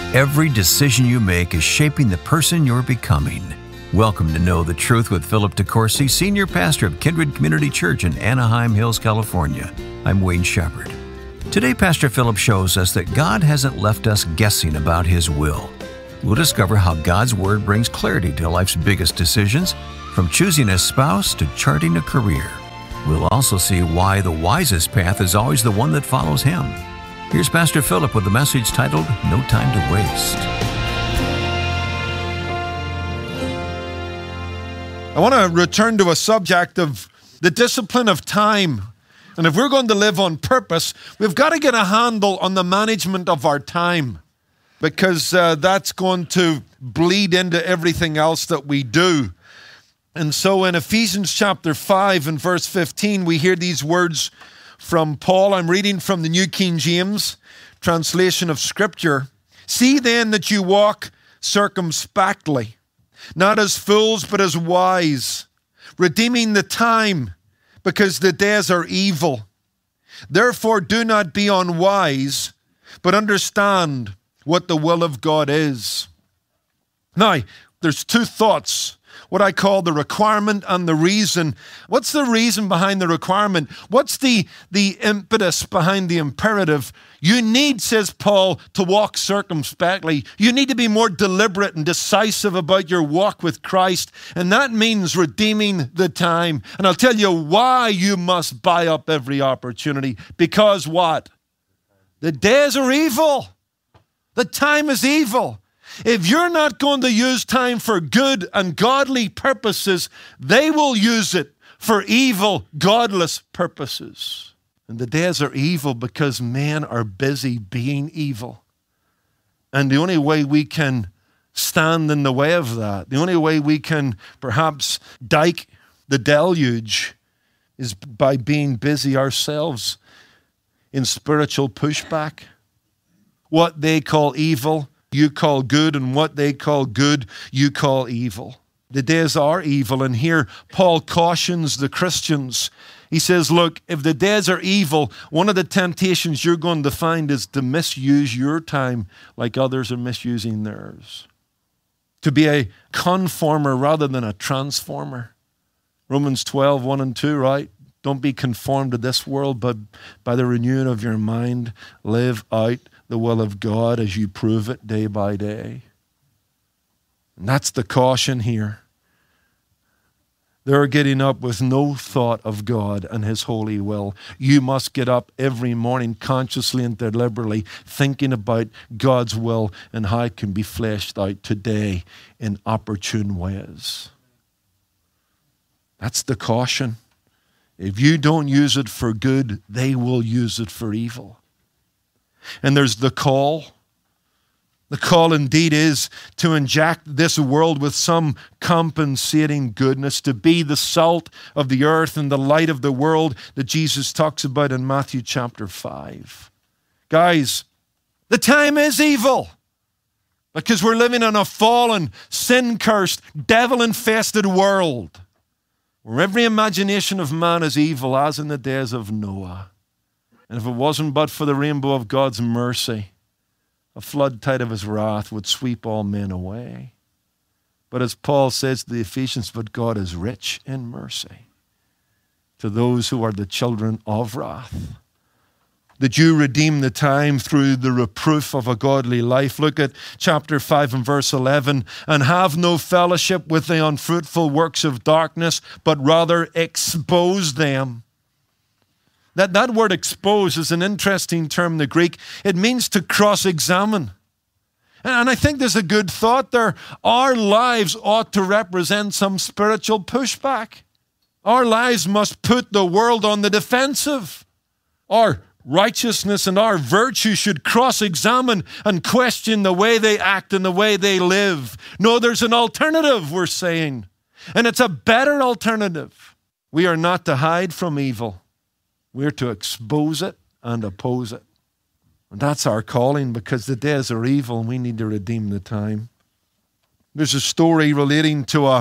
Every decision you make is shaping the person you're becoming. Welcome to Know the Truth with Philip DeCourcy, Senior Pastor of Kindred Community Church in Anaheim Hills, California. I'm Wayne Shepherd. Today, Pastor Philip shows us that God hasn't left us guessing about His will. We'll discover how God's Word brings clarity to life's biggest decisions, from choosing a spouse to charting a career. We'll also see why the wisest path is always the one that follows Him. Here's Pastor Philip with the message titled, No Time to Waste. I want to return to a subject of the discipline of time. And if we're going to live on purpose, we've got to get a handle on the management of our time, because that's going to bleed into everything else that we do. And so in Ephesians chapter 5 and verse 15, we hear these words from Paul. I'm reading from the New King James translation of Scripture. See then that you walk circumspectly, not as fools, but as wise, redeeming the time, because the days are evil. Therefore do not be unwise, but understand what the will of God is. Now, there's two thoughts, what I call the requirement and the reason. What's the reason behind the requirement? What's the impetus behind the imperative? You need, says Paul, to walk circumspectly. You need to be more deliberate and decisive about your walk with Christ, and that means redeeming the time. And I'll tell you why you must buy up every opportunity. Because what? The days are evil. The time is evil. If you're not going to use time for good and godly purposes, they will use it for evil, godless purposes. And the days are evil because men are busy being evil. And the only way we can stand in the way of that, the only way we can perhaps dike the deluge, is by being busy ourselves in spiritual pushback. What they call evil, you call good, and what they call good, you call evil. The days are evil, and here Paul cautions the Christians. He says, look, if the days are evil, one of the temptations you're going to find is to misuse your time like others are misusing theirs. To be a conformer rather than a transformer. Romans 12, 1 and 2, right? Don't be conformed to this world, but by the renewing of your mind, live out the will of God as you prove it day by day. And that's the caution here. They're getting up with no thought of God and His holy will. You must get up every morning consciously and deliberately thinking about God's will and how it can be fleshed out today in opportune ways. That's the caution. If you don't use it for good, they will use it for evil. And there's the call. The call indeed is to inject this world with some compensating goodness, to be the salt of the earth and the light of the world that Jesus talks about in Matthew chapter 5. Guys, the time is evil because we're living in a fallen, sin-cursed, devil-infested world where every imagination of man is evil, as in the days of Noah. And if it wasn't but for the rainbow of God's mercy, a flood tide of His wrath would sweep all men away. But as Paul says to the Ephesians, but God is rich in mercy to those who are the children of wrath. That you redeem the time through the reproof of a godly life. Look at chapter 5 and verse 11. And have no fellowship with the unfruitful works of darkness, but rather expose them. That word expose is an interesting term in the Greek. It means to cross-examine. And I think there's a good thought there. Our lives ought to represent some spiritual pushback. Our lives must put the world on the defensive. Our righteousness and our virtue should cross-examine and question the way they act and the way they live. No, there's an alternative, we're saying. And it's a better alternative. We are not to hide from evil. We're to expose it and oppose it. And that's our calling, because the days are evil and we need to redeem the time. There's a story relating to a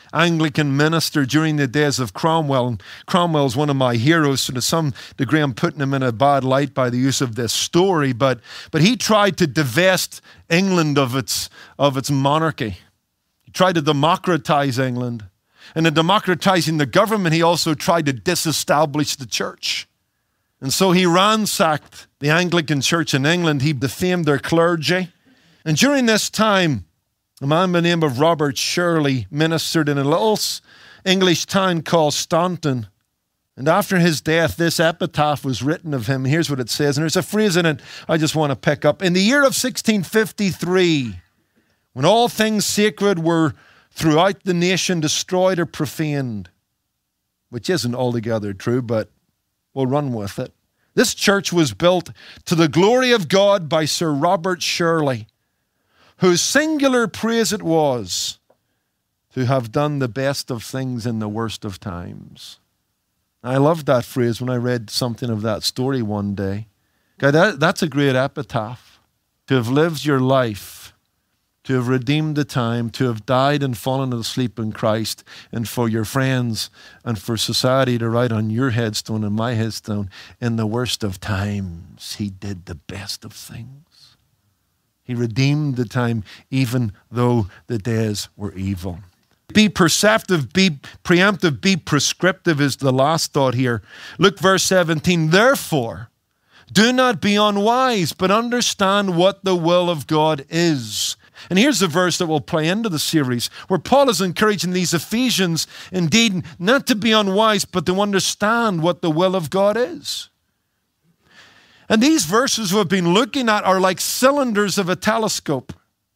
Anglican minister during the days of Cromwell. And Cromwell's one of my heroes, so to some degree I'm putting him in a bad light by the use of this story, but he tried to divest England of its monarchy. He tried to democratize England. And in democratizing the government, he also tried to disestablish the church. And so he ransacked the Anglican church in England. He defamed their clergy. And during this time, a man by the name of Robert Shirley ministered in a little English town called Staunton. And after his death, this epitaph was written of him. Here's what it says. And there's a phrase in it I just want to pick up. In the year of 1653, when all things sacred were throughout the nation destroyed or profaned, which isn't altogether true, but we'll run with it. This church was built to the glory of God by Sir Robert Shirley, whose singular praise it was to have done the best of things in the worst of times. I loved that phrase when I read something of that story one day. God, that's a great epitaph. To have lived your life, to have redeemed the time, to have died and fallen asleep in Christ, and for your friends and for society to write on your headstone and my headstone, in the worst of times, he did the best of things. He redeemed the time even though the days were evil. Be perceptive, be preemptive, be prescriptive is the last thought here. Look, verse 17. Therefore, do not be unwise, but understand what the will of God is. And here's the verse that will play into the series, where Paul is encouraging these Ephesians, indeed, not to be unwise, but to understand what the will of God is. And these verses we've been looking at are like cylinders of a telescope.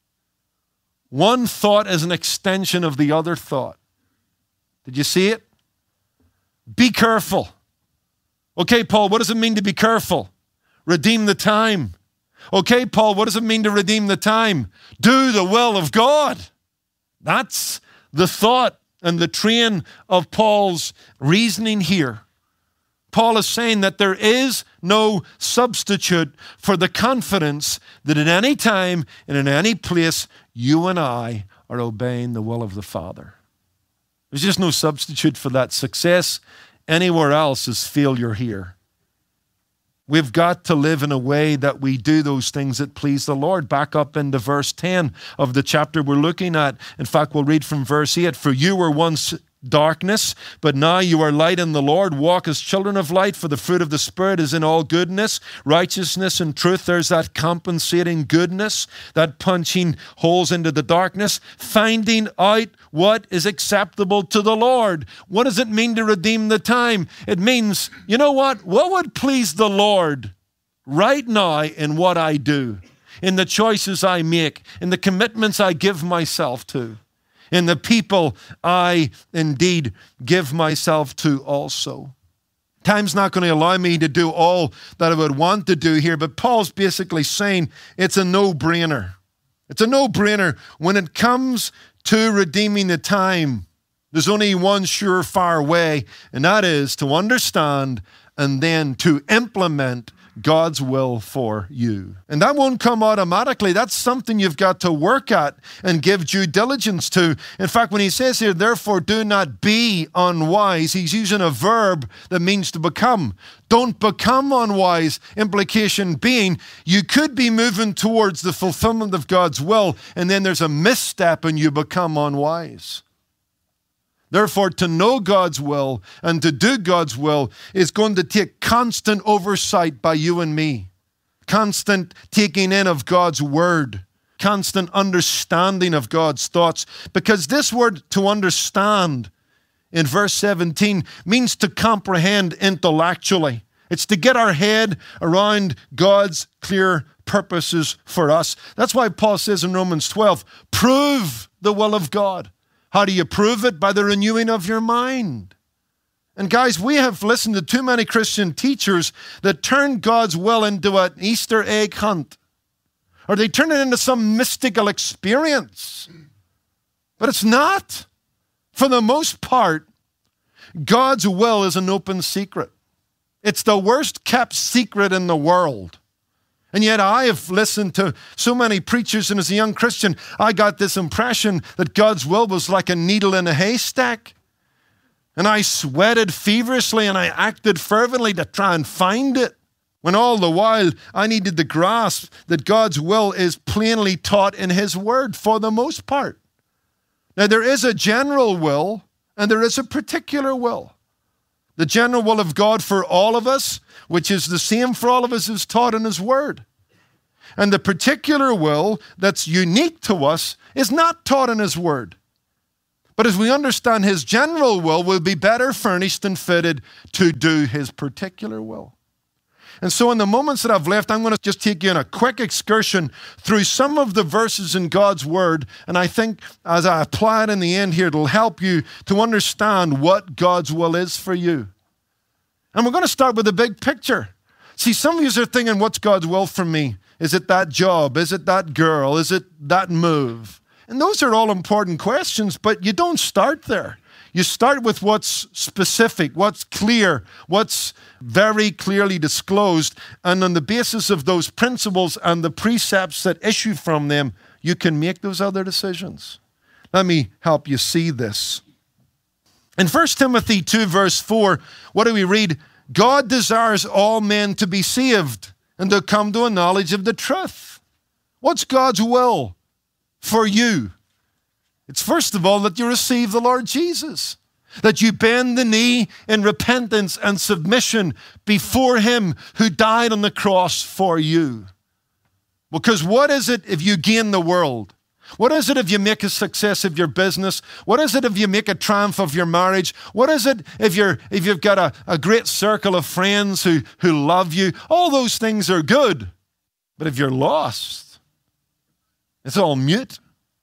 One thought is an extension of the other thought. Did you see it? Be careful. Okay, Paul, what does it mean to be careful? Redeem the time. Okay, Paul, what does it mean to redeem the time? Do the will of God. That's the thought and the train of Paul's reasoning here. Paul is saying that there is no substitute for the confidence that at any time and in any place, you and I are obeying the will of the Father. There's just no substitute for that. Success anywhere else is failure here. We've got to live in a way that we do those things that please the Lord. Back up into verse 10 of the chapter we're looking at. In fact, we'll read from verse 8. For you were once darkness, but now you are light in the Lord. Walk as children of light, for the fruit of the Spirit is in all goodness, righteousness, and truth. There's that compensating goodness, that punching holes into the darkness, finding out what is acceptable to the Lord. What does it mean to redeem the time? It means, you know what? What would please the Lord right now in what I do, in the choices I make, in the commitments I give myself to, in the people I indeed give myself to also. Time's not going to allow me to do all that I would want to do here, but Paul's basically saying it's a no-brainer. It's a no-brainer. When it comes to redeeming the time, there's only one surefire way, and that is to understand and then to implement God's will for you. And that won't come automatically. That's something you've got to work at and give due diligence to. In fact, when he says here, therefore do not be unwise, he's using a verb that means to become. Don't become unwise. Implication being, you could be moving towards the fulfillment of God's will, and then there's a misstep and you become unwise. Therefore, to know God's will and to do God's will is going to take constant oversight by you and me. Constant taking in of God's word. Constant understanding of God's thoughts. Because this word to understand in verse 17 means to comprehend intellectually. It's to get our head around God's clear purposes for us. That's why Paul says in Romans 12, prove the will of God. How do you prove it? By the renewing of your mind. And guys, we have listened to too many Christian teachers that turn God's will into an Easter egg hunt. Or they turn it into some mystical experience. But it's not. For the most part, God's will is an open secret. It's the worst kept secret in the world. And yet I have listened to so many preachers, and as a young Christian, I got this impression that God's will was like a needle in a haystack. And I sweated feverishly and I acted fervently to try and find it, when all the while I needed to grasp that God's will is plainly taught in His Word for the most part. Now, there is a general will and there is a particular will. The general will of God for all of us, which is the same for all of us, is taught in His Word. And the particular will that's unique to us is not taught in His Word. But as we understand His general will, we'll be better furnished and fitted to do His particular will. And so in the moments that I've left, I'm going to just take you on a quick excursion through some of the verses in God's Word. And I think as I apply it in the end here, it'll help you to understand what God's will is for you. And we're going to start with the big picture. See, some of you are thinking, what's God's will for me? Is it that job? Is it that girl? Is it that move? And those are all important questions, but you don't start there. You start with what's specific, what's clear, what's very clearly disclosed, and on the basis of those principles and the precepts that issue from them, you can make those other decisions. Let me help you see this. In 1 Timothy 2, verse 4, what do we read? God desires all men to be saved and to come to a knowledge of the truth. What's God's will for you? It's first of all that you receive the Lord Jesus, that you bend the knee in repentance and submission before Him who died on the cross for you. Because what is it if you gain the world? What is it if you make a success of your business? What is it if you make a triumph of your marriage? What is it if you've got a great circle of friends who love you? All those things are good. But if you're lost, it's all mute.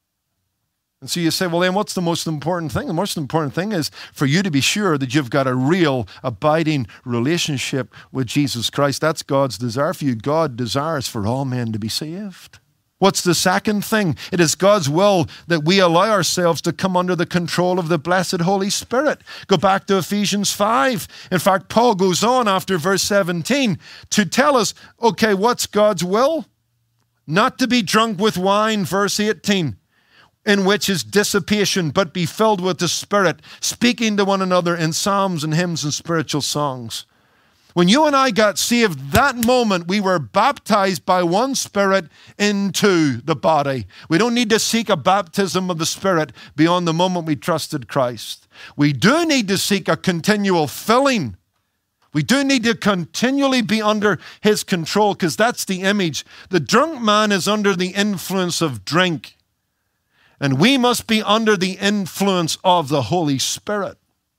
And so you say, well, then what's the most important thing? The most important thing is for you to be sure that you've got a real, abiding relationship with Jesus Christ. That's God's desire for you. God desires for all men to be saved. What's the second thing? It is God's will that we allow ourselves to come under the control of the blessed Holy Spirit. Go back to Ephesians 5. In fact, Paul goes on after verse 17 to tell us, okay, what's God's will? Not to be drunk with wine, verse 18. In which is dissipation, but be filled with the Spirit, speaking to one another in psalms and hymns and spiritual songs. When you and I got saved, that moment we were baptized by one Spirit into the body. We don't need to seek a baptism of the Spirit beyond the moment we trusted Christ. We do need to seek a continual filling. We do need to continually be under His control, because that's the image. The drunk man is under the influence of drink. And we must be under the influence of the Holy Spirit.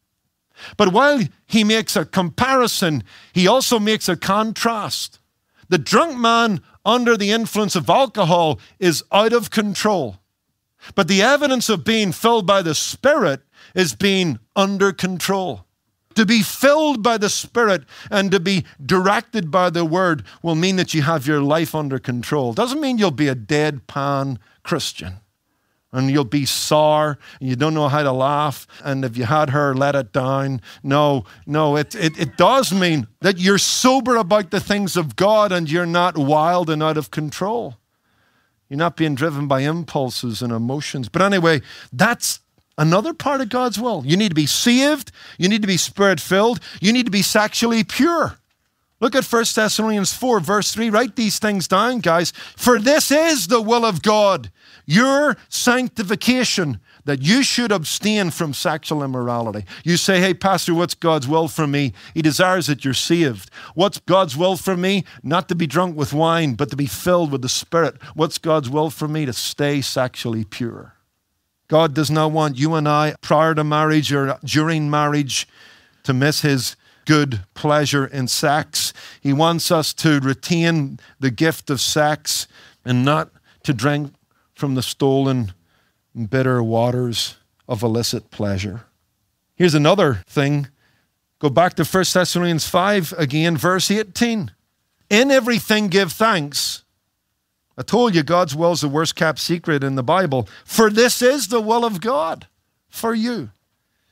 But while he makes a comparison, he also makes a contrast. The drunk man under the influence of alcohol is out of control. But the evidence of being filled by the Spirit is being under control. To be filled by the Spirit and to be directed by the Word will mean that you have your life under control. Doesn't mean you'll be a deadpan Christian. And you'll be sour, and you don't know how to laugh, and if you had her, let it down. No, it does mean that you're sober about the things of God, and you're not wild and out of control. You're not being driven by impulses and emotions. But anyway, that's another part of God's will. You need to be saved. You need to be Spirit-filled. You need to be sexually pure. Look at 1 Thessalonians 4, verse 3. Write these things down, guys. For this is the will of God, your sanctification, that you should abstain from sexual immorality. You say, hey, Pastor, what's God's will for me? He desires that you're saved. What's God's will for me? Not to be drunk with wine, but to be filled with the Spirit. What's God's will for me? To stay sexually pure. God does not want you and I, prior to marriage or during marriage, to miss His good pleasure in sex. He wants us to retain the gift of sex and not to drink from the stolen and bitter waters of illicit pleasure. Here's another thing. Go back to 1 Thessalonians 5 again, verse 18. In everything give thanks. I told you God's will is the worst kept secret in the Bible. For this is the will of God for you.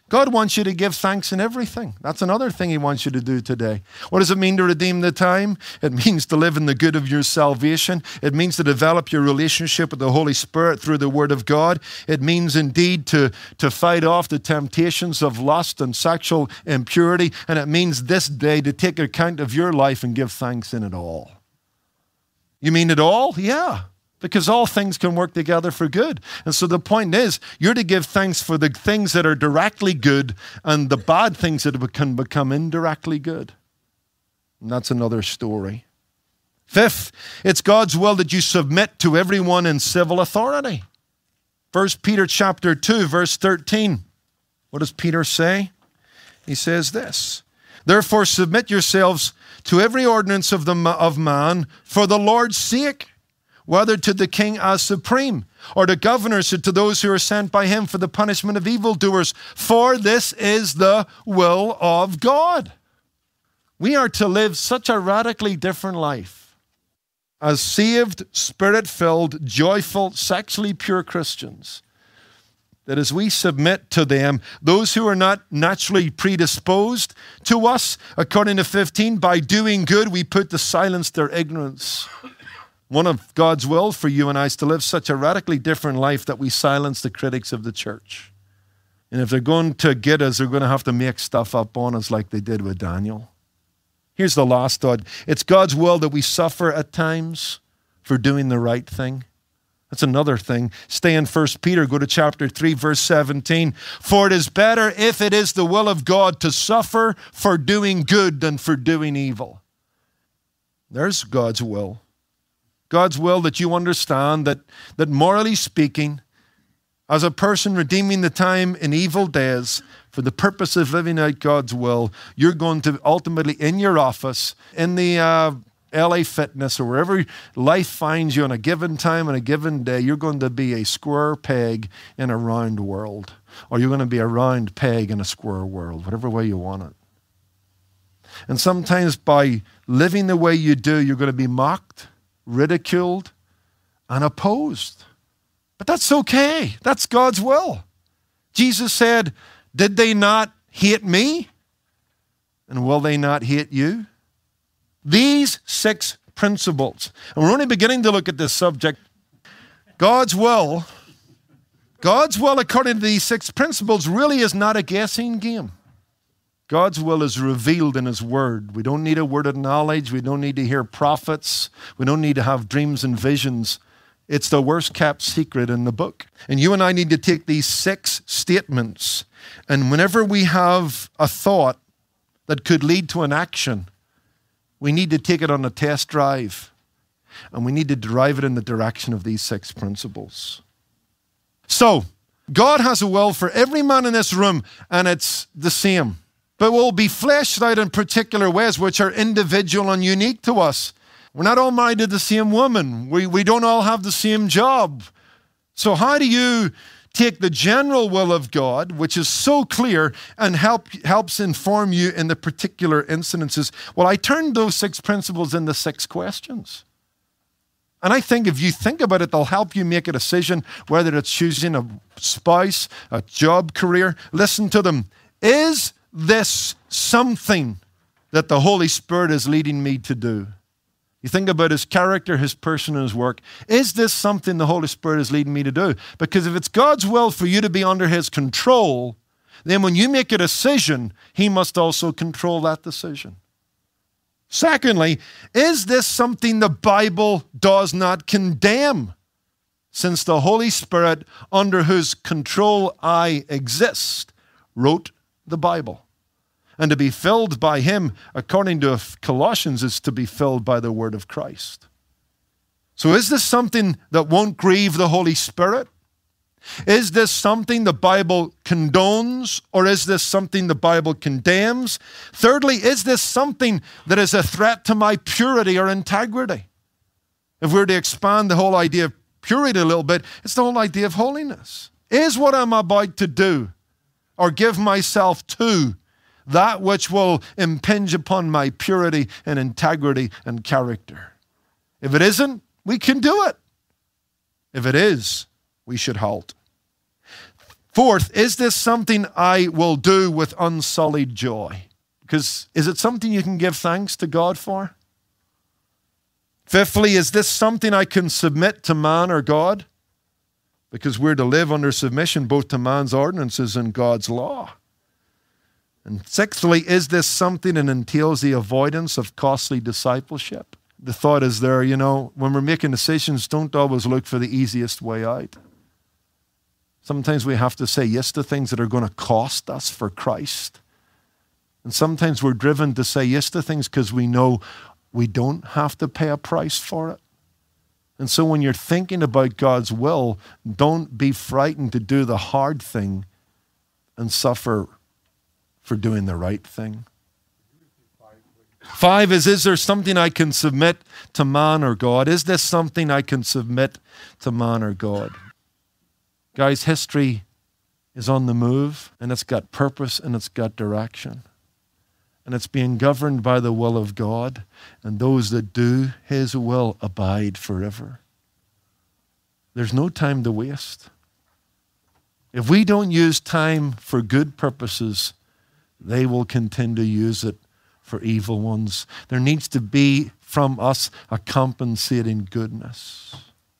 God wants you to give thanks in everything. That's another thing he wants you to do today. What does it mean to redeem the time? It means to live in the good of your salvation. It means to develop your relationship with the Holy Spirit through the Word of God. It means indeed to fight off the temptations of lust and sexual impurity. And it means this day to take account of your life and give thanks in it all. You mean it all? Yeah. Because all things can work together for good. And so the point is, you're to give thanks for the things that are directly good and the bad things that can become indirectly good. And that's another story. Fifth, it's God's will that you submit to everyone in civil authority. 1 Peter chapter 2, verse 13. What does Peter say? He says this, "Therefore submit yourselves to every ordinance of man for the Lord's sake, whether to the king as supreme, or to governors, or to those who are sent by him for the punishment of evildoers. For this is the will of God." We are to live such a radically different life as saved, spirit-filled, joyful, sexually pure Christians, that as we submit to them, those who are not naturally predisposed to us, according to 15, by doing good, we put to silence their ignorance. One of God's will for you and I is to live such a radically different life that we silence the critics of the church. And if they're going to get us, they're going to have to make stuff up on us like they did with Daniel. Here's the last thought. It's God's will that we suffer at times for doing the right thing. That's another thing. Stay in 1 Peter, go to chapter 3, verse 17. "For it is better, if it is the will of God, to suffer for doing good than for doing evil." There's God's will. God's will that you understand that morally speaking, as a person redeeming the time in evil days for the purpose of living out God's will, you're going to ultimately in your office, in the LA Fitness or wherever life finds you on a given time and a given day, you're going to be a square peg in a round world. Or you're going to be a round peg in a square world, whatever way you want it. And sometimes by living the way you do, you're going to be mocked, ridiculed, and opposed. But that's okay. That's God's will. Jesus said, "Did they not hate me? And will they not hate you?" These 6 principles, and we're only beginning to look at this subject. God's will according to these 6 principles really is not a guessing game. God's will is revealed in His Word. We don't need a word of knowledge. We don't need to hear prophets. We don't need to have dreams and visions. It's the worst kept secret in the book. And you and I need to take these 6 statements, and whenever we have a thought that could lead to an action, we need to take it on a test drive, and we need to drive it in the direction of these 6 principles. So, God has a will for every man in this room, and it's the same. But will be fleshed out in particular ways which are individual and unique to us. We're not all married to the same woman. We don't all have the same job. So how do you take the general will of God, which is so clear, and helps inform you in the particular incidences? Well, I turned those 6 principles into 6 questions. And I think if you think about it, they'll help you make a decision, whether it's choosing a spouse, a job, career. Listen to them. Is this something that the Holy Spirit is leading me to do? You think about His character, His person, and His work. Is this something the Holy Spirit is leading me to do? Because if it's God's will for you to be under His control, then when you make a decision, He must also control that decision. Secondly, is this something the Bible does not condemn? Since the Holy Spirit, under whose control I exist, wrote the Bible. And to be filled by Him, according to Colossians, is to be filled by the Word of Christ. So is this something that won't grieve the Holy Spirit? Is this something the Bible condones, or is this something the Bible condemns? Thirdly, is this something that is a threat to my purity or integrity? If we were to expand the whole idea of purity a little bit, it's the whole idea of holiness. Is what I'm about to do or give myself to that which will impinge upon my purity and integrity and character? If it isn't, we can do it. If it is, we should halt. Fourth, is this something I will do with unsullied joy? Because is it something you can give thanks to God for? Fifthly, is this something I can submit to man or God? Because we're to live under submission both to man's ordinances and God's law. And sixthly, is this something that entails the avoidance of costly discipleship? The thought is there, when we're making decisions, don't always look for the easiest way out. Sometimes we have to say yes to things that are going to cost us for Christ. And sometimes we're driven to say yes to things because we know we don't have to pay a price for it. And so when you're thinking about God's will, don't be frightened to do the hard thing and suffer for doing the right thing. 5 is there something I can submit to man or God? Is this something I can submit to man or God? Guys, history is on the move, and it's got purpose and it's got direction. And it's being governed by the will of God, and those that do his will abide forever. There's no time to waste. If we don't use time for good purposes, they will continue to use it for evil ones. There needs to be from us a compensating goodness.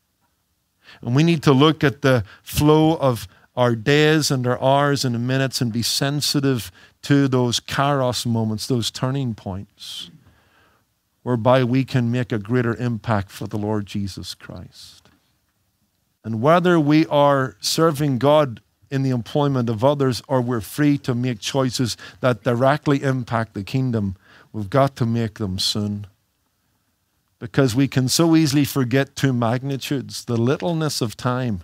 And we need to look at the flow of our days and our hours and minutes and be sensitive to those kairos moments, those turning points, whereby we can make a greater impact for the Lord Jesus Christ. And whether we are serving God in the employment of others or we're free to make choices that directly impact the kingdom, we've got to make them soon. Because we can so easily forget two magnitudes, the littleness of time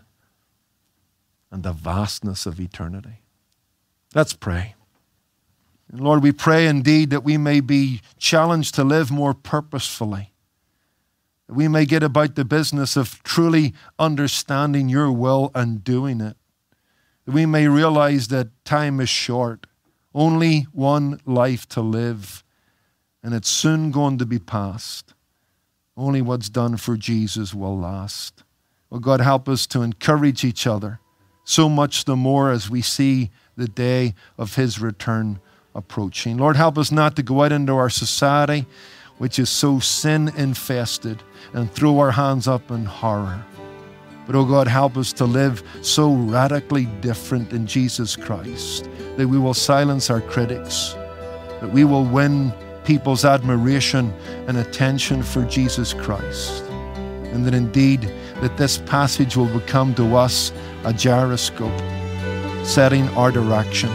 and the vastness of eternity. Let's pray. And Lord, we pray indeed that we may be challenged to live more purposefully. That we may get about the business of truly understanding your will and doing it. That we may realize that time is short, only one life to live, and it's soon going to be past. Only what's done for Jesus will last. Oh God, help us to encourage each other, so much the more as we see the day of his return approaching. Lord, help us not to go out into our society, which is so sin-infested, and throw our hands up in horror. But, oh God, help us to live so radically different in Jesus Christ that we will silence our critics, that we will win people's admiration and attention for Jesus Christ, and that indeed that this passage will become to us a gyroscope, setting our direction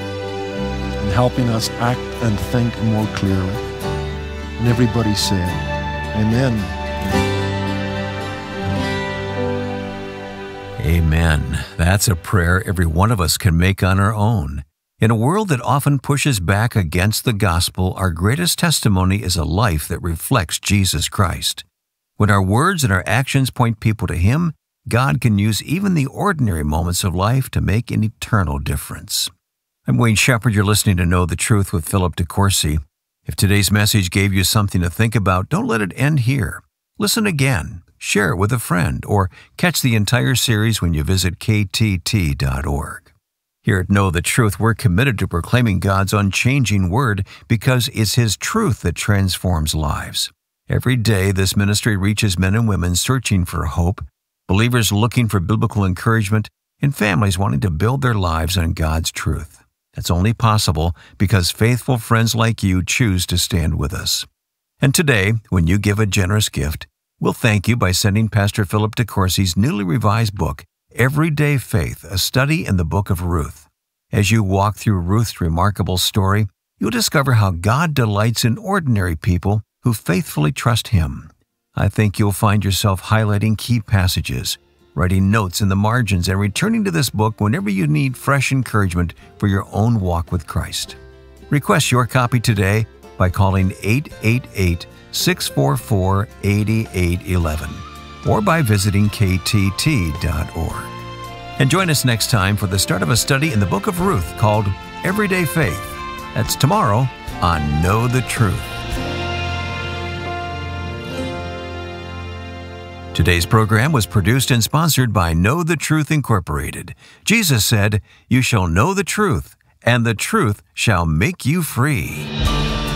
and helping us act and think more clearly. And everybody said, amen. Amen. That's a prayer every one of us can make on our own. In a world that often pushes back against the gospel, our greatest testimony is a life that reflects Jesus Christ. When our words and our actions point people to Him, God can use even the ordinary moments of life to make an eternal difference. I'm Wayne Shepherd. You're listening to Know the Truth with Philip DeCourcy. If today's message gave you something to think about, don't let it end here. Listen again, share it with a friend, or catch the entire series when you visit ktt.org. Here at Know the Truth, we're committed to proclaiming God's unchanging word because it's His truth that transforms lives. Every day, this ministry reaches men and women searching for hope, believers looking for biblical encouragement, and families wanting to build their lives on God's truth. That's only possible because faithful friends like you choose to stand with us. And today, when you give a generous gift, we'll thank you by sending Pastor Philip DeCourcy's newly revised book, Everyday Faith, a study in the book of Ruth. As you walk through Ruth's remarkable story, you'll discover how God delights in ordinary people who faithfully trust Him. I think you'll find yourself highlighting key passages, writing notes in the margins, and returning to this book whenever you need fresh encouragement for your own walk with Christ. Request your copy today by calling 888-644-8811 or by visiting ktt.org. And join us next time for the start of a study in the book of Ruth called Everyday Faith. That's tomorrow on Know the Truth. Today's program was produced and sponsored by Know the Truth Incorporated. Jesus said, "You shall know the truth, and the truth shall make you free."